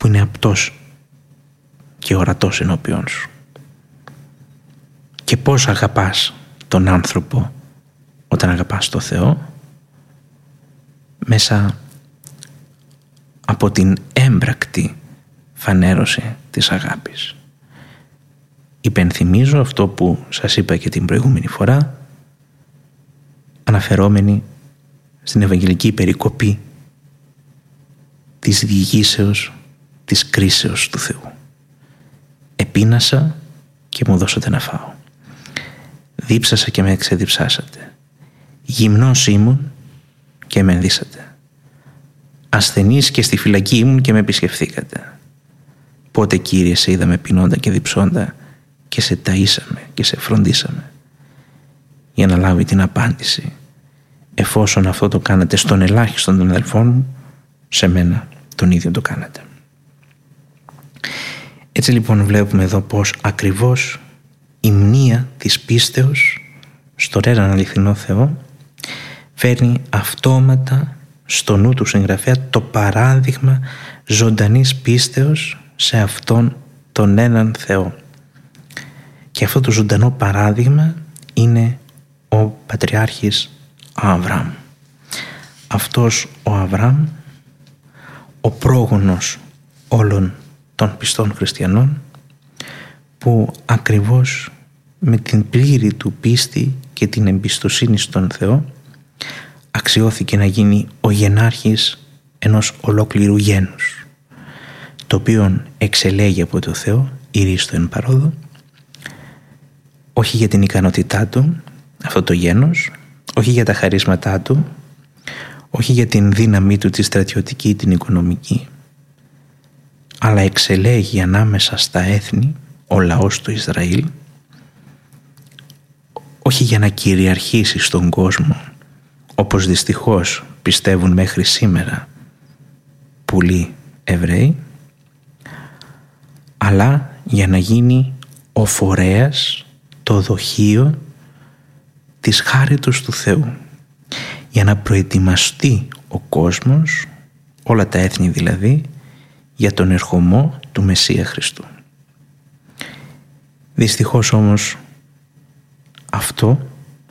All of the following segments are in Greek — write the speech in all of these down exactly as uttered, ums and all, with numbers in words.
που είναι απτός και ορατός ενώπιον σου. Και πώς αγαπάς τον άνθρωπο όταν αγαπάς τον Θεό? Μέσα από την έμπρακτη φανέρωση της αγάπης. Υπενθυμίζω αυτό που σας είπα και την προηγούμενη φορά, αναφερόμενη στην Ευαγγελική περικοπή της διηγήσεως της κρίσεως του Θεού. Επείνασα και μου δώσατε να φάω. Δίψασα και με εξεδιψάσατε. Γυμνός ήμουν και με ενδύσατε. Ασθενής και στη φυλακή ήμουν και με επισκεφθήκατε. Πότε, Κύριε, σε είδαμε πεινώντα και διψώντα και σε ταΐσαμε και σε φροντίσαμε? Για να λάβει την απάντηση, εφόσον αυτό το κάνατε στον ελάχιστον των αδελφών μου, σε μένα τον ίδιο το κάνατε. Έτσι λοιπόν βλέπουμε εδώ πως ακριβώς η μνήα της πίστεως στον έναν αληθινό Θεό φέρνει αυτόματα στο νου του συγγραφέα το παράδειγμα ζωντανής πίστεως σε αυτόν τον έναν Θεό. Και αυτό το ζωντανό παράδειγμα είναι ο Πατριάρχης Αβραάμ. Αυτός ο Αβραάμ, ο πρόγονος όλων των πιστών χριστιανών, που ακριβώς με την πλήρη του πίστη και την εμπιστοσύνη στον Θεό αξιώθηκε να γίνει ο γενάρχης ενός ολόκληρου γένους, το οποίο εξελέγει από το Θεό ηρίστο εν παρόδο, όχι για την ικανότητά του αυτό το γένος, όχι για τα χαρίσματά του, όχι για την δύναμή του τη στρατιωτική ή την οικονομική, αλλά εξελέγει ανάμεσα στα έθνη ο λαός του Ισραήλ, όχι για να κυριαρχήσει στον κόσμο, όπως δυστυχώς πιστεύουν μέχρι σήμερα πολλοί Εβραίοι, αλλά για να γίνει ο φορέας, το δοχείο της χάριτος του Θεού, για να προετοιμαστεί ο κόσμος, όλα τα έθνη δηλαδή, για τον ερχομό του Μεσσία Χριστού. Δυστυχώς όμως αυτό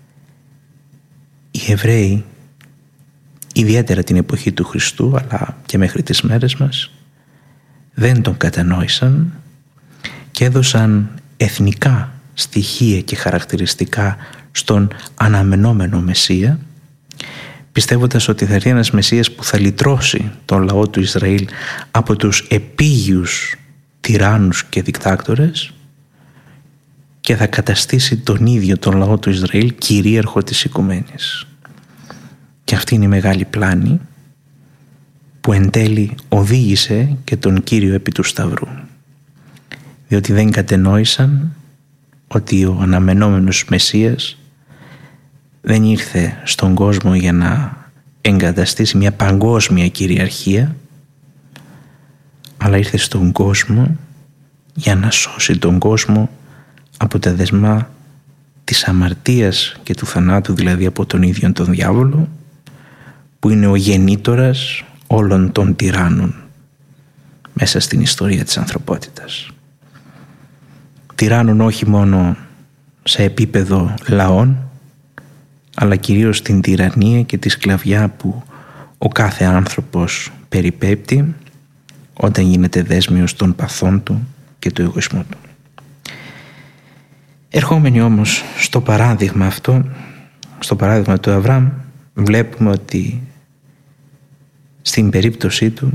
οι Εβραίοι, ιδιαίτερα την εποχή του Χριστού αλλά και μέχρι τις μέρες μας, δεν τον κατανόησαν και έδωσαν εθνικά στοιχεία και χαρακτηριστικά στον αναμενόμενο Μεσσία, πιστεύοντας ότι θα είναι ένας Μεσσίας που θα λυτρώσει τον λαό του Ισραήλ από τους επίγειους τυράννους και δικτάκτορες και θα καταστήσει τον ίδιο τον λαό του Ισραήλ κυρίαρχο της οικουμένης. Και αυτή είναι η μεγάλη πλάνη που εν τέλει οδήγησε και τον Κύριο επί του Σταυρού, διότι δεν κατενόησαν ότι ο αναμενόμενος Μεσσίας δεν ήρθε στον κόσμο για να εγκαταστήσει μια παγκόσμια κυριαρχία, αλλά ήρθε στον κόσμο για να σώσει τον κόσμο από τα δεσμά της αμαρτίας και του θανάτου, δηλαδή από τον ίδιο τον διάβολο, που είναι ο γεννήτορας όλων των τυράννων μέσα στην ιστορία της ανθρωπότητας. Τυράννων όχι μόνο σε επίπεδο λαών, αλλά κυρίως την τυραννία και τη σκλαβιά που ο κάθε άνθρωπος περιπέπτει όταν γίνεται δέσμιος των παθών του και του εγωισμού του. Ερχόμενοι όμως στο παράδειγμα αυτό, στο παράδειγμα του Αβραάμ, βλέπουμε ότι στην περίπτωσή του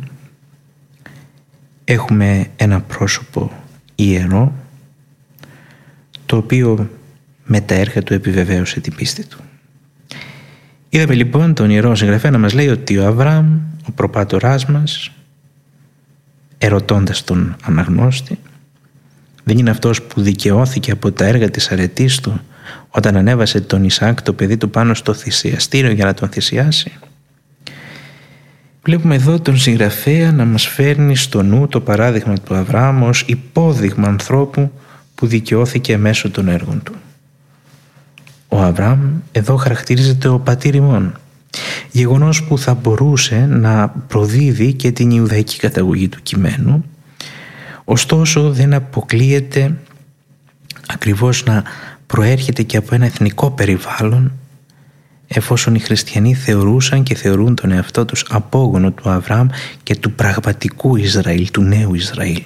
έχουμε ένα πρόσωπο ιερό, το οποίο με τα έργα του επιβεβαίωσε την πίστη του. Είδαμε λοιπόν τον Ιερό Συγγραφέα να μας λέει ότι ο Αβραάμ, ο προπάτοράς μας, ερωτώντας τον αναγνώστη, δεν είναι αυτός που δικαιώθηκε από τα έργα της αρετής του όταν ανέβασε τον Ισαάκ, το παιδί του, πάνω στο θυσιαστήριο για να τον θυσιάσει? Βλέπουμε εδώ τον συγγραφέα να μας φέρνει στο νου το παράδειγμα του Αβραάμ ως υπόδειγμα ανθρώπου που δικαιώθηκε μέσω των έργων του. Ο Αβραάμ εδώ χαρακτηρίζεται ο πατήρ ημών, γεγονός που θα μπορούσε να προδίδει και την Ιουδαϊκή καταγωγή του κειμένου, ωστόσο δεν αποκλείεται ακριβώς να προέρχεται και από ένα εθνικό περιβάλλον, εφόσον οι χριστιανοί θεωρούσαν και θεωρούν τον εαυτό τους απόγονο του Αβραάμ και του πραγματικού Ισραήλ, του νέου Ισραήλ.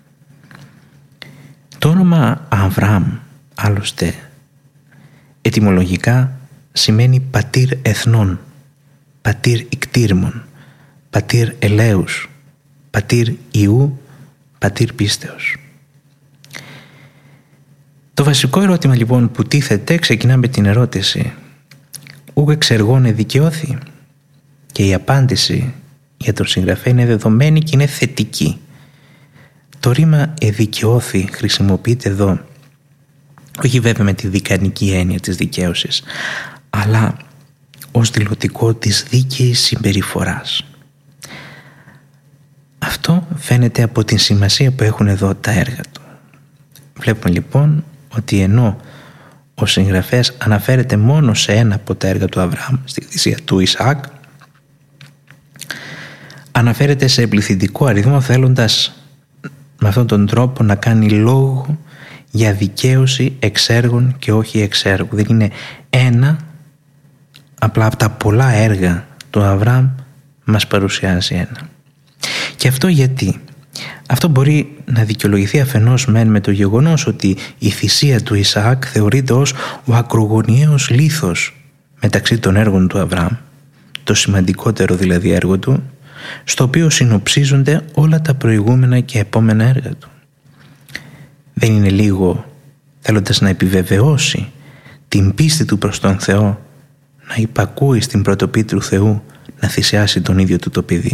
Το όνομα Αβραάμ, άλλωστε, ετυμολογικά σημαίνει πατήρ εθνών, πατήρ ικτήρμων, πατήρ ελέους, πατήρ Ιού, πατήρ πίστεως. Το βασικό ερώτημα λοιπόν που τίθεται ξεκινά με την ερώτηση «Ου εξεργών δικαιώθη?» και η απάντηση για τον συγγραφέα είναι δεδομένη και είναι θετική. Το ρήμα «εδικαιώθη» χρησιμοποιείται εδώ όχι βέβαια με τη δικανική έννοια της δικαίωσης, αλλά ως δηλωτικό της δίκαιης συμπεριφοράς. Αυτό φαίνεται από την σημασία που έχουν εδώ τα έργα του. Βλέπουμε λοιπόν ότι ενώ ο συγγραφέας αναφέρεται μόνο σε ένα από τα έργα του Αβραάμ, στη θυσία του Ισαάκ, αναφέρεται σε πληθυντικό αριθμό, θέλοντας με αυτόν τον τρόπο να κάνει λόγο για δικαίωση εξέργων και όχι εξέργου. Δεν είναι ένα, απλά από τα πολλά έργα του Αβραάμ μας παρουσιάζει ένα. Και αυτό γιατί? Αυτό μπορεί να δικαιολογηθεί αφενός μεν με το γεγονός ότι η θυσία του Ισαάκ θεωρείται ως ο ακρογωνιαίος λίθος μεταξύ των έργων του Αβραάμ, το σημαντικότερο δηλαδή έργο του, στο οποίο συνοψίζονται όλα τα προηγούμενα και επόμενα έργα του. Δεν είναι λίγο, θέλοντας να επιβεβαιώσει την πίστη του προς τον Θεό, να υπακούει στην πρωτοπή του Θεού να θυσιάσει τον ίδιο του το παιδί?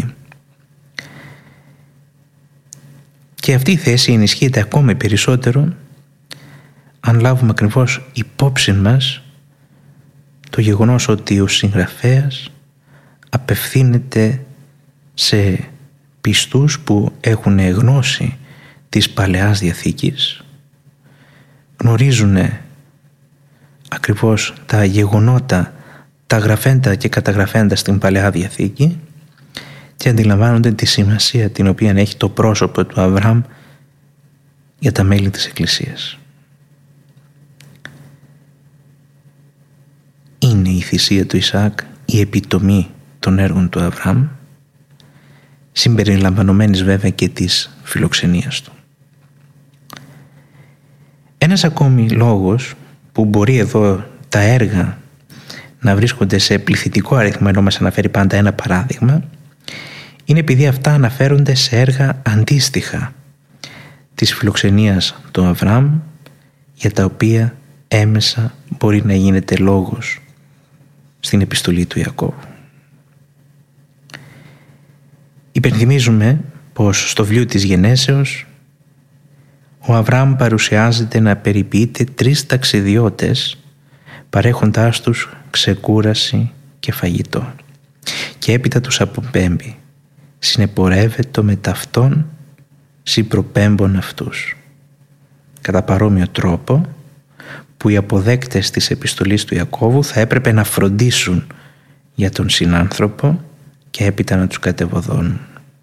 Και αυτή η θέση ενισχύεται ακόμη περισσότερο αν λάβουμε ακριβώς υπόψη μας το γεγονός ότι ο συγγραφέας απευθύνεται σε πιστούς που έχουν γνώση της Παλαιάς Διαθήκης, γνωρίζουν ακριβώς τα γεγονότα, τα γραφέντα και καταγραφέντα στην Παλαιά Διαθήκη και αντιλαμβάνονται τη σημασία την οποία έχει το πρόσωπο του Αβραάμ για τα μέλη της Εκκλησίας. Είναι η θυσία του Ισαάκ η επιτομή των έργων του Αβραάμ, συμπεριλαμβανομένης βέβαια και της φιλοξενίας του. Ένας ακόμη λόγος που μπορεί εδώ τα έργα να βρίσκονται σε πληθυντικό αριθμό, ενώ μας αναφέρει πάντα ένα παράδειγμα, είναι επειδή αυτά αναφέρονται σε έργα αντίστοιχα της φιλοξενίας του Αβραάμ, για τα οποία έμεσα μπορεί να γίνεται λόγος στην επιστολή του Ιακώβου. Υπενθυμίζουμε πως στο βιβλίο της Γενέσεως ο Αβραάμ παρουσιάζεται να περιποιείται τρεις ταξιδιώτες, παρέχοντάς τους ξεκούραση και φαγητό, και έπειτα τους αποπέμπει: συνεπορεύεται με ταυτόν συμπροπέμπων αυτούς. Κατά παρόμοιο τρόπο που οι αποδέκτες της επιστολής του Ιακώβου θα έπρεπε να φροντίσουν για τον συνάνθρωπο και έπειτα να τους κατεβοδώνουν.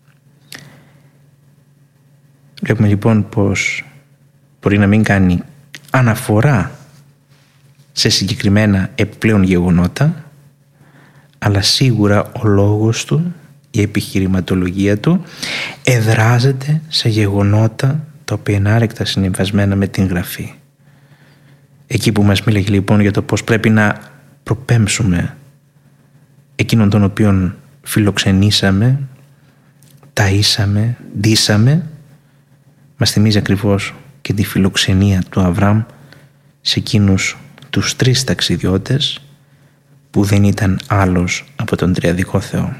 Βλέπουμε λοιπόν πως μπορεί να μην κάνει αναφορά σε συγκεκριμένα επιπλέον γεγονότα, αλλά σίγουρα ο λόγος του, η επιχειρηματολογία του εδράζεται σε γεγονότα τα οποία είναι άρρηκτα συνυμβασμένα με την Γραφή. Εκεί που μας μίλαγε λοιπόν για το πως πρέπει να προπέμψουμε εκείνον τον οποίον φιλοξενήσαμε, ταΐσαμε, ντύσαμε, μας θυμίζει ακριβώς και τη φιλοξενία του Αβραάμ σε εκείνους τους τρεις ταξιδιώτες που δεν ήταν άλλος από τον τριαδικό Θεό.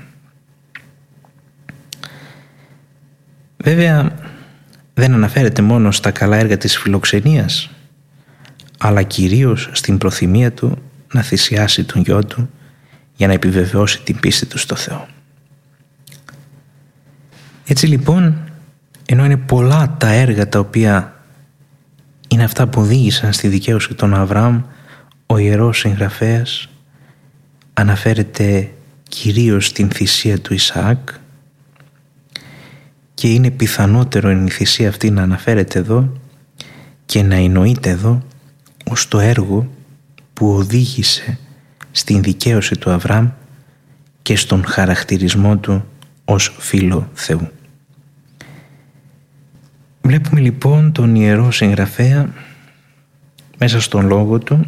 Βέβαια δεν αναφέρεται μόνο στα καλά έργα της φιλοξενίας, αλλά κυρίως στην προθυμία του να θυσιάσει τον γιο του για να επιβεβαιώσει την πίστη του στο Θεό. Έτσι λοιπόν, ενώ είναι πολλά τα έργα τα οποία είναι αυτά που οδήγησαν στη δικαίωση των Αβραάμ, ο Ιερός Συγγραφέας αναφέρεται κυρίως την θυσία του Ισαάκ, και είναι πιθανότερο η θυσία αυτή να αναφέρεται εδώ και να εννοείται εδώ ως το έργο που οδήγησε στην δικαίωση του Αβραάμ και στον χαρακτηρισμό του ως φίλο Θεού. Βλέπουμε λοιπόν τον Ιερό Συγγραφέα μέσα στον λόγο του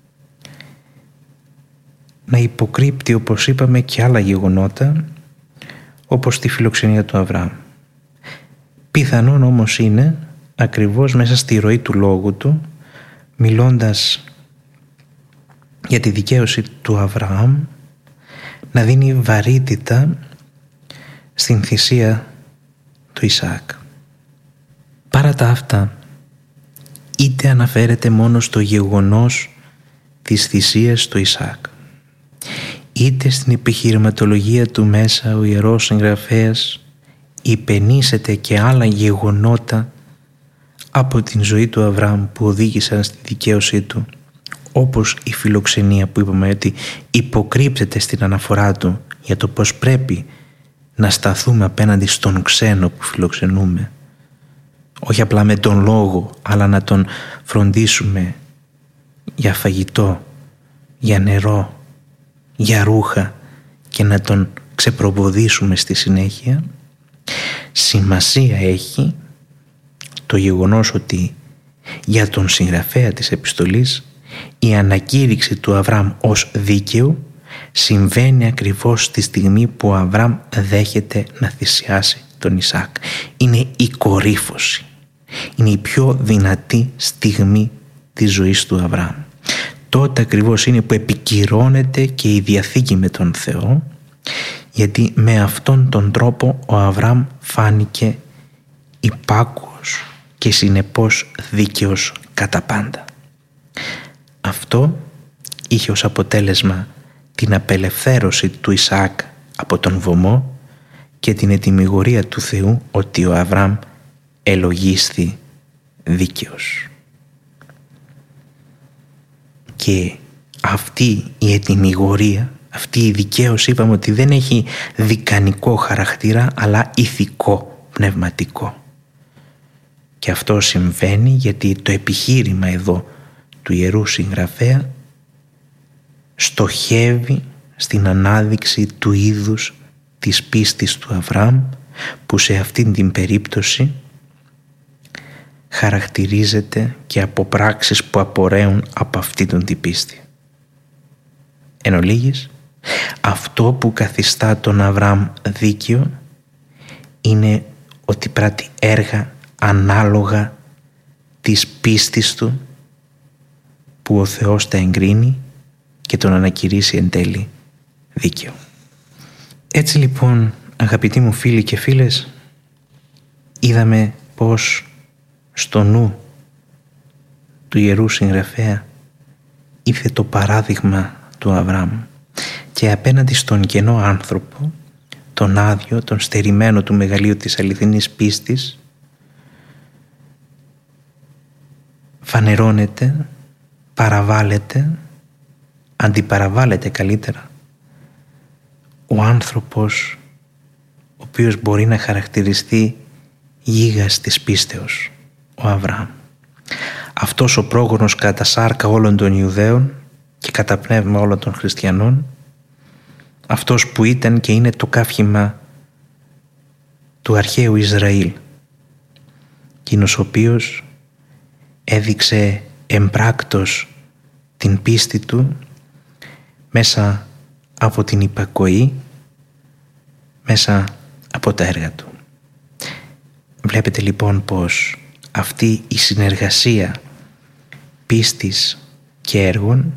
να υποκρύπτει, όπως είπαμε, και άλλα γεγονότα όπως τη φιλοξενία του Αβραάμ. Πιθανόν όμως είναι ακριβώς μέσα στη ροή του λόγου του, μιλώντας για τη δικαίωση του Αβραάμ, να δίνει βαρύτητα στην θυσία του Ισαάκ. Παρά τα αυτά, είτε αναφέρεται μόνο στο γεγονός της θυσίας του Ισαάκ, είτε στην επιχειρηματολογία του μέσα ο Ιερός Συγγραφέας υπενήσεται και άλλα γεγονότα από την ζωή του Αβραάμ που οδήγησαν στη δικαίωσή του, όπως η φιλοξενία που είπαμε ότι υποκρύπτεται στην αναφορά του για το πως πρέπει να σταθούμε απέναντι στον ξένο που φιλοξενούμε, όχι απλά με τον λόγο, αλλά να τον φροντίσουμε για φαγητό, για νερό, για ρούχα και να τον ξεπροβοδίσουμε στη συνέχεια. Σημασία έχει το γεγονός ότι για τον συγγραφέα της επιστολής η ανακήρυξη του Αβραάμ ως δίκαιο συμβαίνει ακριβώς στη στιγμή που ο Αβραάμ δέχεται να θυσιάσει τον Ισαάκ. Είναι η κορύφωση. Είναι η πιο δυνατή στιγμή της ζωής του Αβραάμ. Τότε ακριβώς είναι που επικυρώνεται και η διαθήκη με τον Θεό, γιατί με αυτόν τον τρόπο ο Αβραάμ φάνηκε υπάκουος και συνεπώς δίκαιος κατά πάντα. Αυτό είχε ως αποτέλεσμα την απελευθέρωση του Ισαάκ από τον βωμό και την ετυμηγορία του Θεού ότι ο Αβραάμ ελογίσθη δίκαιος. Και αυτή η ετυμηγορία, αυτή η δικαίωση, είπαμε ότι δεν έχει δικανικό χαρακτήρα αλλά ηθικό, πνευματικό. Και αυτό συμβαίνει γιατί το επιχείρημα εδώ του Ιερού Συγγραφέα στοχεύει στην ανάδειξη του είδους της πίστης του Αβραάμ, που σε αυτήν την περίπτωση χαρακτηρίζεται και από πράξεις που απορρέουν από αυτή τον την πίστη. Εν ολίγης, αυτό που καθιστά τον Αβραάμ δίκαιο είναι ότι πράττει έργα ανάλογα της πίστης του, που ο Θεός τα εγκρίνει και τον ανακηρύσει εν τέλει δίκαιο. Έτσι λοιπόν, αγαπητοί μου φίλοι και φίλες, είδαμε πως στο νου του Ιερού Συγγραφέα ήρθε το παράδειγμα του Αβραάμ και απέναντι στον κενό άνθρωπο, τον άδειο, τον στερημένο του μεγαλείου της αληθινής πίστης, φανερώνεται, παραβάλλεται, αντιπαραβάλλεται καλύτερα ο άνθρωπος ο οποίος μπορεί να χαρακτηριστεί γίγας της πίστεως, ο Αβραάμ. Αυτός ο πρόγονος κατά σάρκα όλων των Ιουδαίων και κατά πνεύμα όλων των χριστιανών, αυτός που ήταν και είναι το καύχημα του αρχαίου Ισραήλ, εκείνος ο οποίος έδειξε εμπράκτος την πίστη του μέσα από την υπακοή, μέσα από τα έργα του. Βλέπετε λοιπόν πως αυτή η συνεργασία πίστης και έργων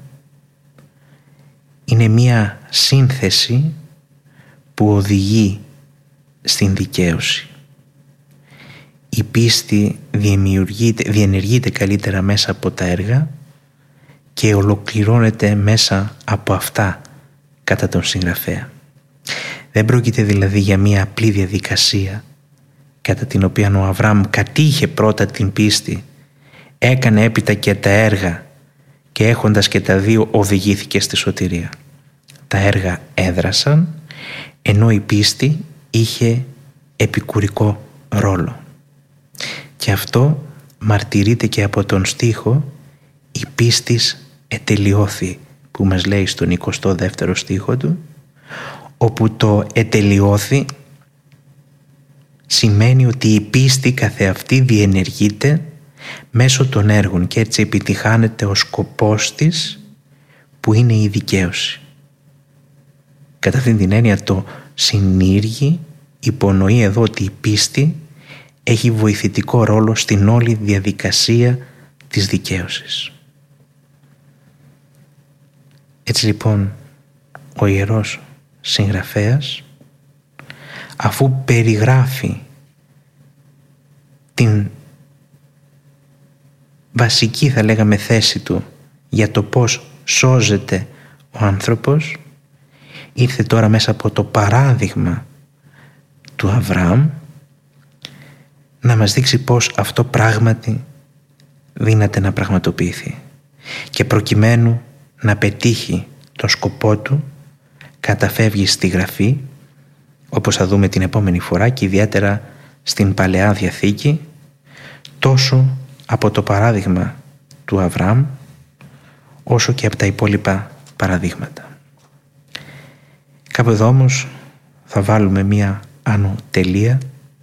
είναι μία σύνθεση που οδηγεί στην δικαίωση. Η πίστη διενεργείται καλύτερα μέσα από τα έργα και ολοκληρώνεται μέσα από αυτά κατά τον συγγραφέα. Δεν πρόκειται δηλαδή για μία απλή διαδικασία κατά την οποία ο Αβραάμ κατήχε πρώτα την πίστη, έκανε έπειτα και τα έργα και έχοντας και τα δύο οδηγήθηκε στη σωτηρία. τα έργα έδρασαν, ενώ η πίστη είχε επικουρικό ρόλο. Και αυτό μαρτυρείται και από τον στίχο «Η πίστης ετελειώθη» που μας λέει στον εικοστό δεύτερο στίχο του, όπου το ετελειώθη σημαίνει ότι η πίστη καθεαυτή διενεργείται μέσω των έργων και έτσι επιτυχάνεται ο σκοπός της, που είναι η δικαίωση. Κατά αυτήν την έννοια το συνήργη υπονοεί εδώ ότι η πίστη έχει βοηθητικό ρόλο στην όλη διαδικασία της δικαίωσης. Έτσι λοιπόν ο ιερός συγγραφέας, αφού περιγράφει την βασική, θα λέγαμε, θέση του για το πώς σώζεται ο άνθρωπος, ήρθε τώρα μέσα από το παράδειγμα του Αβραάμ να μας δείξει πώς αυτό πράγματι δύναται να πραγματοποιηθεί. Και προκειμένου να πετύχει τον σκοπό του, καταφεύγει στη Γραφή, όπως θα δούμε την επόμενη φορά και ιδιαίτερα στην Παλαιά Διαθήκη, τόσο από το παράδειγμα του Αβραάμ όσο και από τα υπόλοιπα παραδείγματα. Κάπου εδώ όμως θα βάλουμε μία άνω τελεία,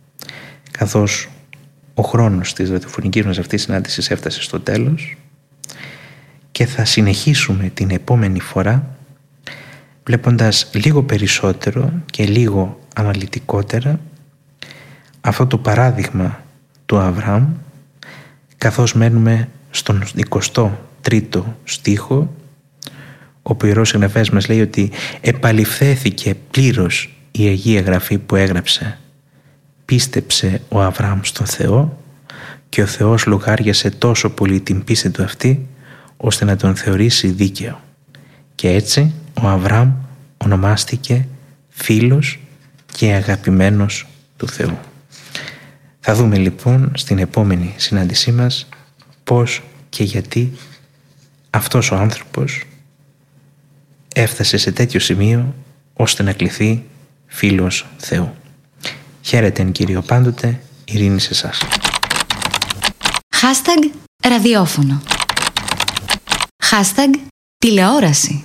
καθώς ο χρόνος της ραδιοφωνικής μας αυτής συνάντησης έφτασε στο τέλος, και θα συνεχίσουμε την επόμενη φορά βλέποντας λίγο περισσότερο και λίγο αναλυτικότερα αυτό το παράδειγμα του Αβραάμ, καθώς μένουμε στον εικοστό τρίτο στίχο, όπου ο Ιερός Συγγραφέας μας λέει ότι επαληθεύθηκε πλήρως η Αγία Γραφή που έγραψε «Πίστεψε ο Αβραάμ στον Θεό και ο Θεός λογάριασε τόσο πολύ την πίστη του αυτή ώστε να τον θεωρήσει δίκαιο». Και έτσι ο Αβραάμ ονομάστηκε φίλος και αγαπημένος του Θεού. Θα δούμε λοιπόν στην επόμενη συνάντησή μας πώς και γιατί αυτός ο άνθρωπος έφτασε σε τέτοιο σημείο ώστε να κληθεί φίλος Θεού. Χαίρετε εν Κύριο πάντοτε, ειρήνη σε εσάς. Hashtag ραδιόφωνο. Hashtag τηλεόραση.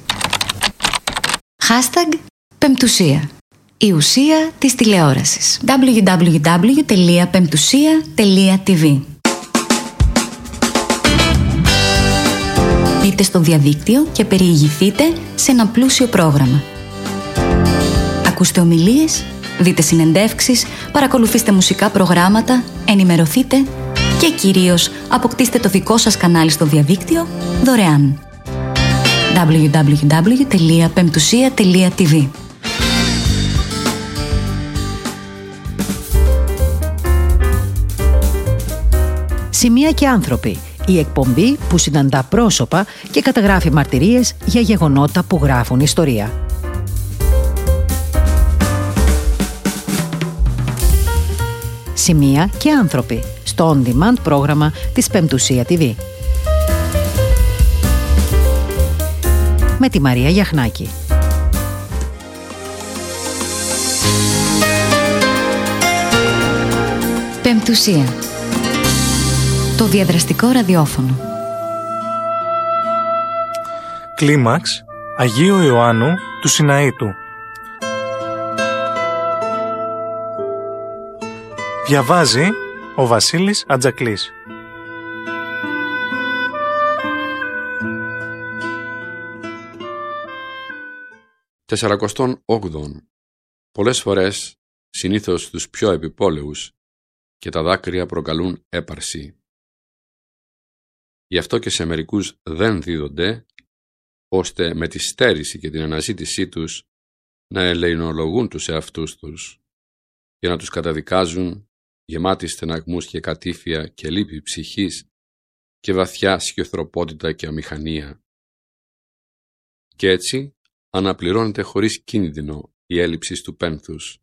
Hashtag πεμπτουσία. Η ουσία της τηλεόρασης. double-u double-u double-u τελεία πεμπτουσία τελεία τι βι. Μπείτε στο διαδίκτυο και περιηγηθείτε σε ένα πλούσιο πρόγραμμα. Ακούστε ομιλίες, δείτε συνεντεύξεις, παρακολουθήστε μουσικά προγράμματα, ενημερωθείτε και κυρίως αποκτήστε το δικό σας κανάλι στο διαδίκτυο δωρεάν. double-u double-u double-u τελεία πεμπτουσία τελεία τι βι. Σημεία και άνθρωποι. Η εκπομπή που συναντά πρόσωπα και καταγράφει μαρτυρίες για γεγονότα που γράφουν ιστορία. Σημεία και άνθρωποι στο On Demand πρόγραμμα της Πεμπτουσία τι βι. Με τη Μαρία Γιαχνάκη. Πεμπτουσία. Το διαδραστικό ραδιόφωνο. Κλίμαξ Αγίου Ιωάννου του Σιναήτου. Διαβάζει ο Βασίλης Ατζακλής. Τεσσαρακοστόν όγδοον. Πολλές φορές, συνήθως στους πιο επιπόλαιους, και τα δάκρυα προκαλούν έπαρση. Γι' αυτό και σε μερικούς δεν δίδονται, ώστε με τη στέρηση και την αναζήτησή τους να ελεηνολογούν τους εαυτούς τους, για να τους καταδικάζουν γεμάτοι στεναγμούς και κατήφια και λύπη ψυχής και βαθιά σκιωθροπότητα και αμηχανία. Και έτσι αναπληρώνεται χωρίς κίνδυνο η έλλειψη του πένθους,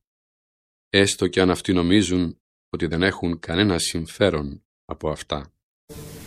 έστω και αν αυτοί νομίζουν ότι δεν έχουν κανένα συμφέρον από αυτά.